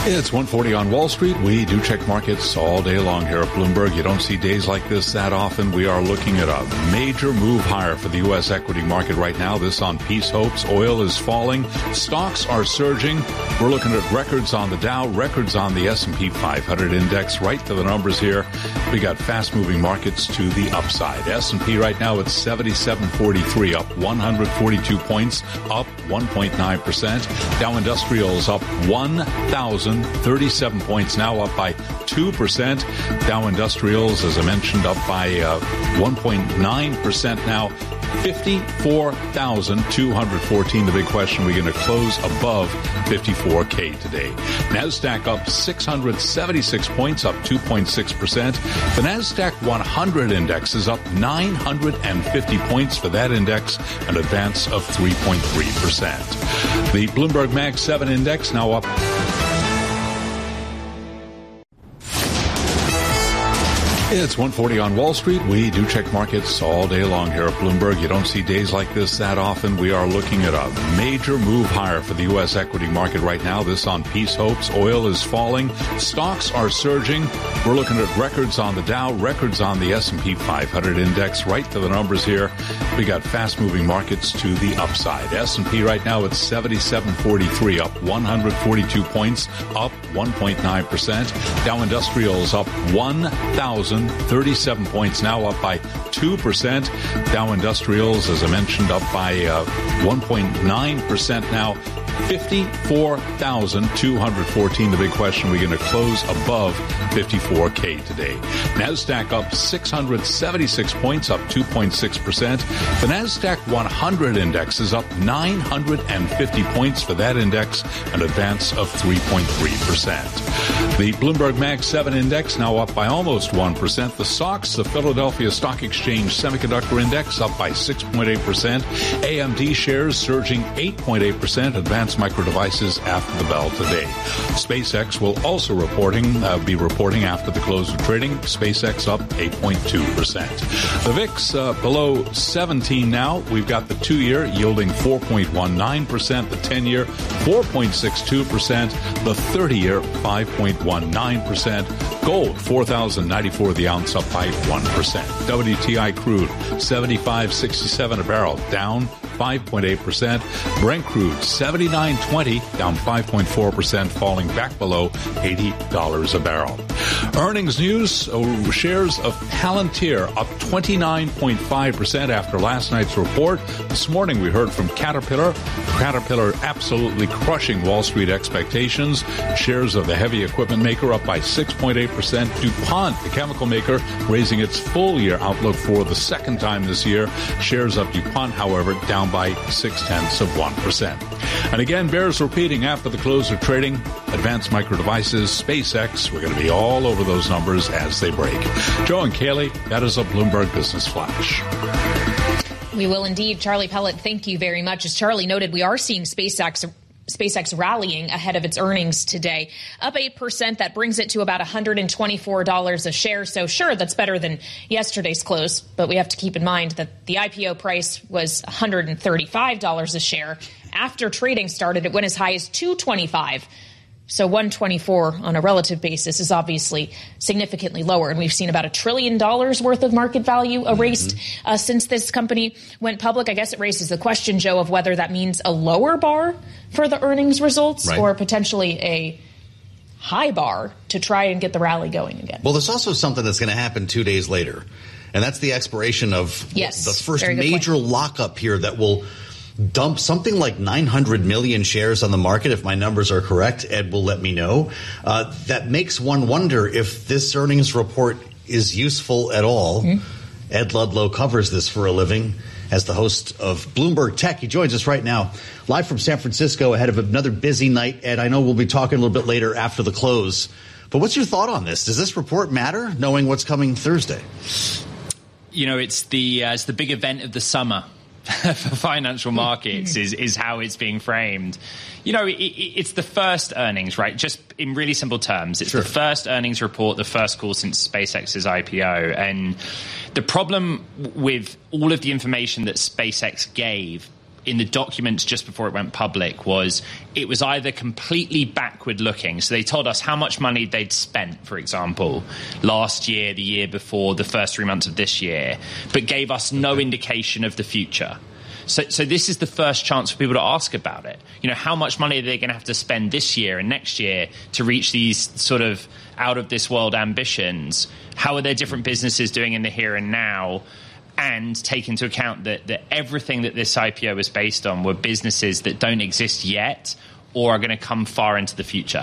It's 1:40 on Wall Street. We do check markets all day long here at Bloomberg. You don't see days like this that often. We are looking at a major move higher for the U.S. equity market right now. This on peace hopes. Oil is falling. Stocks are surging. We're looking at records on the Dow, records on the S&P 500 index. Right to the numbers here. We got fast-moving markets to the upside. S&P right now at 77.43, up 142 points, up 1.9%. Dow Industrials up 1,037 points, now up by 2%. Dow Industrials, as I mentioned, up by 1.9% now. 54,214. The big question, we're going to close above 54K today. NASDAQ up 676 points, up 2.6%. The NASDAQ 100 index is up 950 points for that index, an advance of 3.3%. The Bloomberg Mag 7 index now up. It's 1:40 on Wall Street. We do check markets all day long here at Bloomberg. You don't see days like this that often. We are looking at a major move higher for the U.S. equity market right now. This on peace hopes. Oil is falling. Stocks are surging. We're looking at records on the Dow, records on the S&P 500 index. Right to the numbers here. We got fast-moving markets to the upside. S&P right now at 77.43, up 142 points, up 1.9%. Dow Industrials up 1,037 points, now up by 2%. Dow Industrials, as I mentioned, up by 1.9% now. 54,214. The big question, we're going to close above 54K today. NASDAQ up 676 points, up 2.6%. The NASDAQ 100 index is up 950 points for that index, an advance of 3.3%. The Bloomberg Mag 7 index now up by almost 1%. The SOX, the Philadelphia Stock Exchange Semiconductor Index, up by 6.8%. AMD shares surging 8.8%. Advanced Micro Devices after the bell today. SpaceX will also be reporting after the close of trading. SpaceX up 8.2%. The VIX below 17 now. We've got the 2-year yielding 4.19%, the 10-year 4.62%, the 30-year 5.19%. Gold, $4,094 the ounce, up by 1%. WTI crude, $75.67 a barrel, down 5.8%. Brent crude, $79.20, down 5.4%, falling back below $80 a barrel. Earnings news, shares of Palantir up 29.5% after last night's report. This morning we heard from Caterpillar. Caterpillar absolutely crushing Wall Street expectations. Shares of the heavy equipment maker up by 6.8%. DuPont, the chemical maker, raising its full-year outlook for the second time this year. Shares of DuPont, however, down by 0.6%. And again, bears repeating after the close of trading. Advanced Micro Devices, SpaceX, we're going to be all over those numbers as they break. Joe and Kaylee, that is a Bloomberg Business Flash. We will indeed. Charlie Pellet, thank you very much. As Charlie noted, we are seeing SpaceX rallying ahead of its earnings today. Up 8%, that brings it to about $124 a share. So sure, that's better than yesterday's close, but we have to keep in mind that the IPO price was $135 a share. After trading started, it went as high as $225. So $124 on a relative basis is obviously significantly lower. And we've seen about $1 trillion worth of market value erased since this company went public. I guess it raises the question, Joe, of whether that means a lower bar for the earnings results or potentially a high bar to try and get the rally going again. Well, there's also something that's going to happen 2 days later, and that's the expiration of the first major lockup here that will dump something like 900 million shares on the market, if my numbers are correct. Ed will let me know. That makes one wonder if this earnings report is useful at all. Ed Ludlow covers this for a living as the host of Bloomberg Tech. He joins us right now, live from San Francisco, ahead of another busy night. Ed, I know we'll be talking a little bit later after the close, but what's your thought on this? Does this report matter, knowing what's coming Thursday? You know, it's the big event of the summer for financial markets is how it's being framed. You know, it's the first earnings, right? Just in really simple terms, it's the first earnings report, the first call since SpaceX's IPO. And the problem with all of the information that SpaceX gave in the documents just before it went public was it was either completely backward looking. So they told us how much money they'd spent, for example, last year, the year before, the first 3 months of this year, but gave us no indication of the future. So this is the first chance for people to ask about it. You know, how much money are they going to have to spend this year and next year to reach these sort of out of this world ambitions? How are their different businesses doing in the here and now? And take into account that everything that this IPO was based on were businesses that don't exist yet or are going to come far into the future.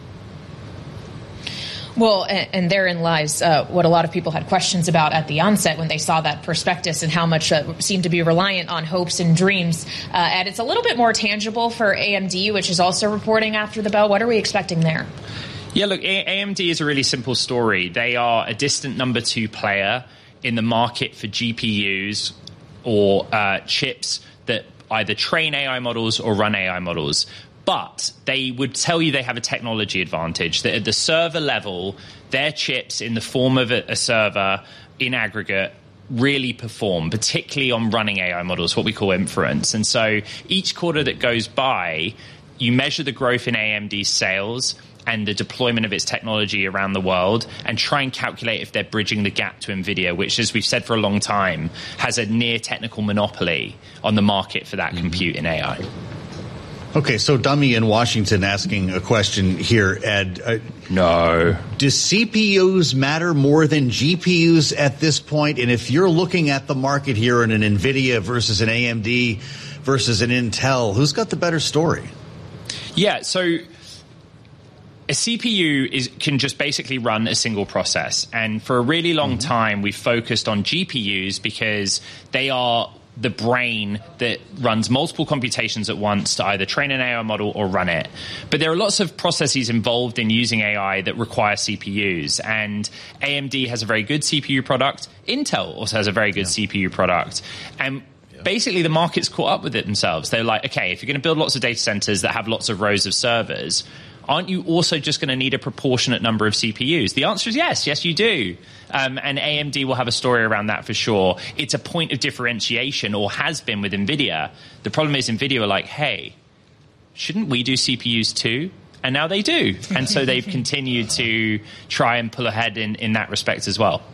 Well, and therein lies what a lot of people had questions about at the onset when they saw that prospectus and how much seemed to be reliant on hopes and dreams. And it's a little bit more tangible for AMD, which is also reporting after the bell. What are we expecting there? Yeah, look, AMD is a really simple story. They are a distant number 2 player in the market for GPUs or chips that either train AI models or run AI models. But they would tell you they have a technology advantage, that at the server level, their chips in the form of a server in aggregate really perform, particularly on running AI models, what we call inference. And so each quarter that goes by, you measure the growth in AMD's sales and the deployment of its technology around the world and try and calculate if they're bridging the gap to NVIDIA, which, as we've said for a long time, has a near technical monopoly on the market for that compute in AI. Okay, so Dummy in Washington asking a question here, Ed. No. Do CPUs matter more than GPUs at this point? And if you're looking at the market here in an NVIDIA versus an AMD versus an Intel, who's got the better story? Yeah, so a CPU can just basically run a single process. And for a really long time, we've focused on GPUs because they are the brain that runs multiple computations at once to either train an AI model or run it. But there are lots of processes involved in using AI that require CPUs. And AMD has a very good CPU product. Intel also has a very good CPU product. And basically, the market's caught up with it themselves. They're like, okay, if you're going to build lots of data centers that have lots of rows of servers, aren't you also just going to need a proportionate number of CPUs? The answer is yes. Yes, you do. And AMD will have a story around that for sure. It's a point of differentiation, or has been, with NVIDIA. The problem is NVIDIA are like, hey, shouldn't we do CPUs too? And now they do. And so they've continued to try and pull ahead in that respect as well.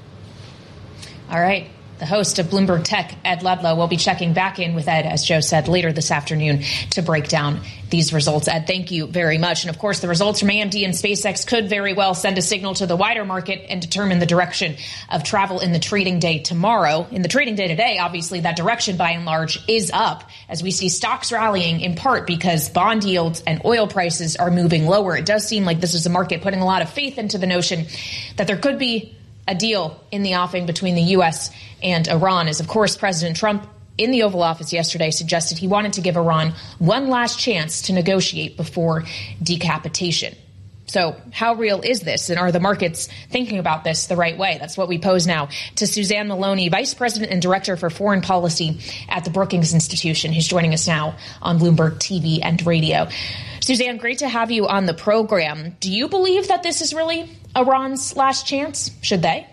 All right. The host of Bloomberg Tech, Ed Ludlow, will be checking back in with Ed, as Joe said, later this afternoon to break down these results. Ed, thank you very much. And of course, the results from AMD and SpaceX could very well send a signal to the wider market and determine the direction of travel in the trading day tomorrow. In the trading day today, obviously, that direction by and large is up, as we see stocks rallying in part because bond yields and oil prices are moving lower. It does seem like this is a market putting a lot of faith into the notion that there could be a deal in the offing between the U.S. and Iran, as, of course, President Trump in the Oval Office yesterday suggested he wanted to give Iran one last chance to negotiate before decapitation. So how real is this? And are the markets thinking about this the right way? That's what we pose now to Suzanne Maloney, Vice President and Director for Foreign Policy at the Brookings Institution, who's joining us now on Bloomberg TV and radio. Suzanne, great to have you on the program. Do you believe that this is really Iran's last chance? Should they?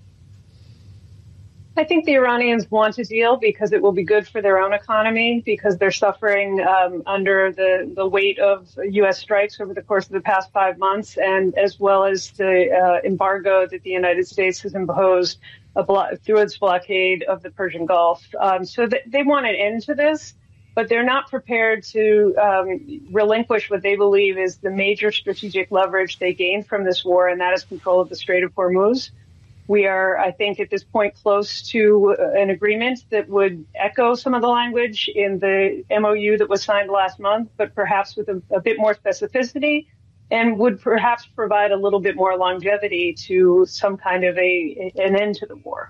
I think the Iranians want a deal because it will be good for their own economy, because they're suffering under the weight of U.S. strikes over the course of the past 5 months, and as well as the embargo that the United States has imposed through its blockade of the Persian Gulf. So they want an end to this, but they're not prepared to relinquish what they believe is the major strategic leverage they gained from this war, and that is control of the Strait of Hormuz. We are, I think, at this point close to an agreement that would echo some of the language in the MOU that was signed last month, but perhaps with a bit more specificity, and would perhaps provide a little bit more longevity to some kind of an end to the war.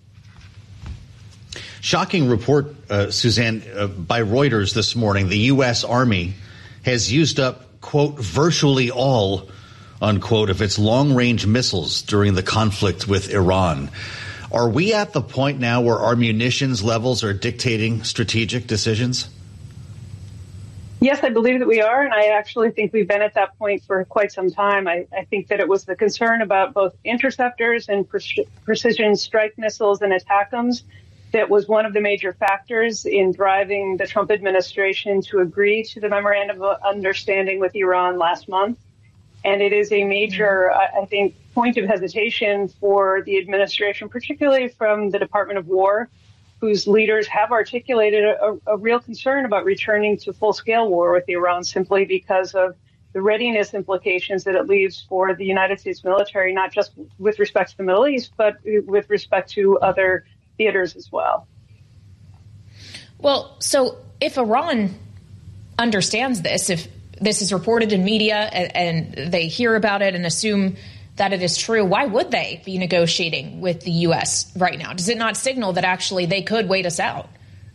Shocking report, Suzanne, by Reuters this morning. The U.S. Army has used up, quote, virtually all, unquote, of its long-range missiles during the conflict with Iran. Are we at the point now where our munitions levels are dictating strategic decisions? Yes, I believe that we are, and I actually think we've been at that point for quite some time. I think that it was the concern about both interceptors and precision strike missiles and ATACMS that was one of the major factors in driving the Trump administration to agree to the memorandum of understanding with Iran last month. And it is a major, I think, point of hesitation for the administration, particularly from the Department of War, whose leaders have articulated a real concern about returning to full-scale war with Iran simply because of the readiness implications that it leaves for the United States military, not just with respect to the Middle East, but with respect to other theaters as well. Well, so if Iran understands this, if this is reported in media and they hear about it and assume that it is true, why would they be negotiating with the U.S. right now? Does it not signal that actually they could wait us out?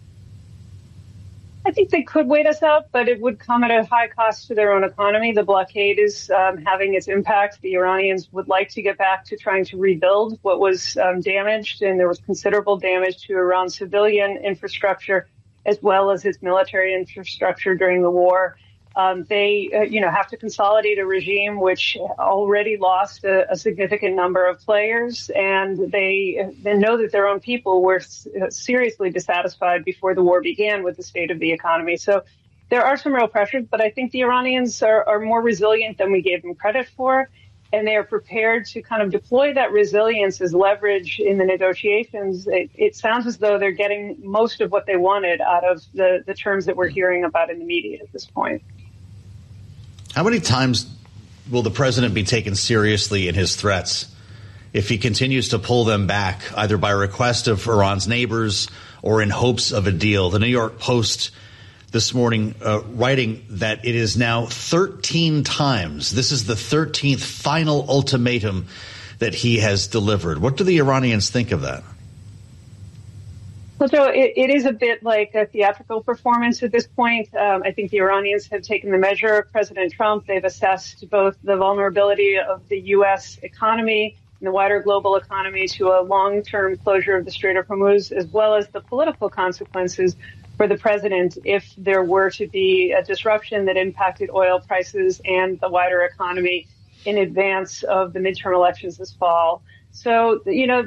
I think they could wait us out, but it would come at a high cost to their own economy. The blockade is having its impact. The Iranians would like to get back to trying to rebuild what was damaged, and there was considerable damage to Iran's civilian infrastructure as well as its military infrastructure during the war. They have to consolidate a regime which already lost a significant number of players, and they know that their own people were seriously dissatisfied before the war began with the state of the economy. So there are some real pressures, but I think the Iranians are more resilient than we gave them credit for, and they are prepared to kind of deploy that resilience as leverage in the negotiations. It sounds as though they're getting most of what they wanted out of the terms that we're hearing about in the media at this point. How many times will the president be taken seriously in his threats if he continues to pull them back, either by request of Iran's neighbors or in hopes of a deal? The New York Post this morning writing that it is now 13 times. This is the 13th final ultimatum that he has delivered. What do the Iranians think of that? Well, Joe, it is a bit like a theatrical performance at this point. I think the Iranians have taken the measure of President Trump. They've assessed both the vulnerability of the U.S. economy and the wider global economy to a long-term closure of the Strait of Hormuz, as well as the political consequences for the president if there were to be a disruption that impacted oil prices and the wider economy in advance of the midterm elections this fall. So,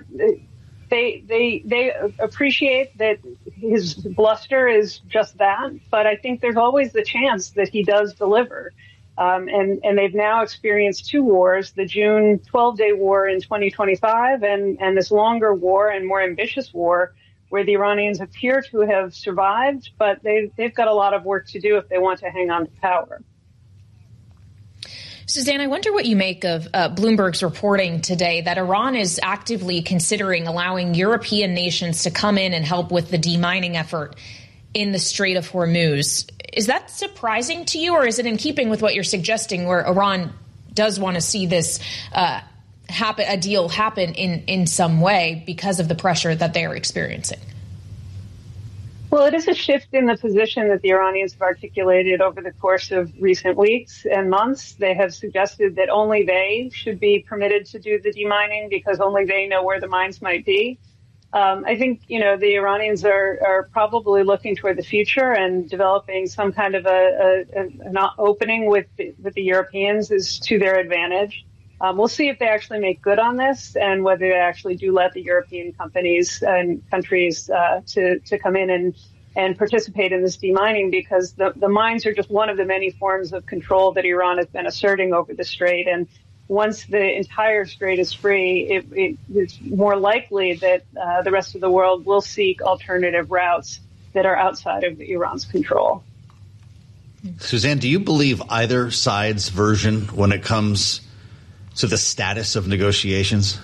They appreciate that his bluster is just that, but I think there's always the chance that he does deliver. And they've now experienced two wars, the June 12-day war in 2025 and this longer war and more ambitious war where the Iranians appear to have survived, but they've got a lot of work to do if they want to hang on to power. Suzanne, I wonder what you make of Bloomberg's reporting today that Iran is actively considering allowing European nations to come in and help with the demining effort in the Strait of Hormuz. Is that surprising to you, or is it in keeping with what you're suggesting, where Iran does want to see this a deal happen in some way because of the pressure that they are experiencing? Well, it is a shift in the position that the Iranians have articulated over the course of recent weeks and months. They have suggested that only they should be permitted to do the demining because only they know where the mines might be. I think, the Iranians are probably looking toward the future, and developing some kind of an opening with the Europeans is to their advantage. We'll see if they actually make good on this and whether they actually do let the European companies and countries to come in and participate in this demining, because the mines are just one of the many forms of control that Iran has been asserting over the strait. And once the entire strait is free, it's more likely that the rest of the world will seek alternative routes that are outside of Iran's control. Suzanne, do you believe either side's version when it comes to the status of negotiations?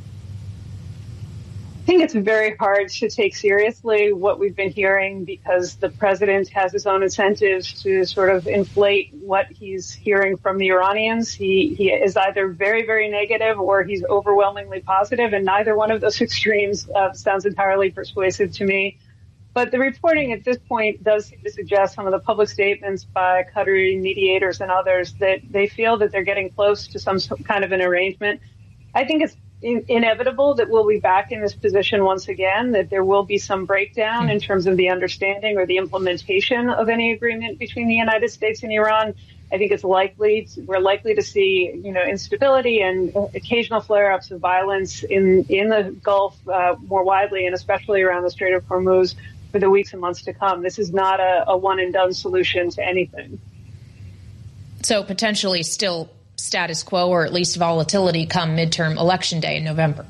I think it's very hard to take seriously what we've been hearing, because the president has his own incentives to sort of inflate what he's hearing from the Iranians. He is either very, very negative or he's overwhelmingly positive, and neither one of those extremes sounds entirely persuasive to me. But the reporting at this point does seem to suggest, some of the public statements by Qatari mediators and others, that they feel that they're getting close to some kind of an arrangement. I think it's inevitable that we'll be back in this position once again, that there will be some breakdown in terms of the understanding or the implementation of any agreement between the United States and Iran. I think we're likely to see, instability and occasional flare-ups of violence in the Gulf more widely, and especially around the Strait of Hormuz for the weeks and months to come. This is not a one-and-done solution to anything. So potentially still status quo, or at least volatility come midterm election day in November.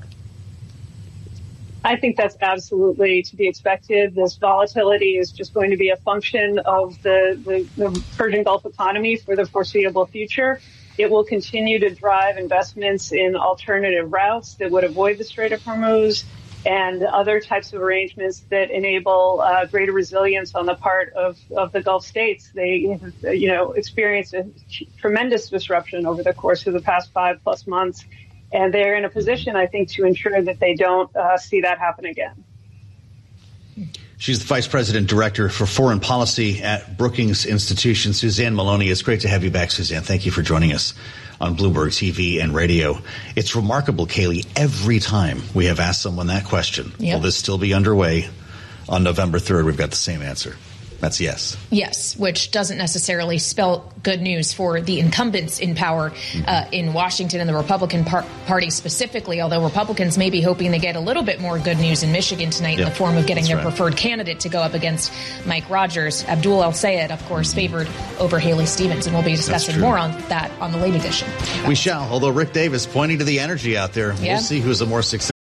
I think that's absolutely to be expected. This volatility is just going to be a function of the Persian Gulf economy for the foreseeable future. It will continue to drive investments in alternative routes that would avoid the Strait of Hormuz and other types of arrangements that enable greater resilience on the part of the Gulf states. They, experienced a tremendous disruption over the course of the past 5+ months. And they're in a position, I think, to ensure that they don't see that happen again. She's the Vice President Director for Foreign Policy at Brookings Institution, Suzanne Maloney. It's great to have you back, Suzanne. Thank you for joining us on Bloomberg TV and radio. It's remarkable, Kayleigh, every time we have asked someone that question, will this still be underway on November 3rd? We've got the same answer. That's yes. Yes, which doesn't necessarily spell good news for the incumbents in power in Washington and the Republican Party specifically, although Republicans may be hoping to get a little bit more good news in Michigan tonight in the form of getting their preferred candidate to go up against Mike Rogers. Abdul El-Sayed, of course, favored over Haley Stevens, and we'll be discussing more on that on the late edition. We shall, although Rick Davis pointing to the energy out there. We'll see who's a more successful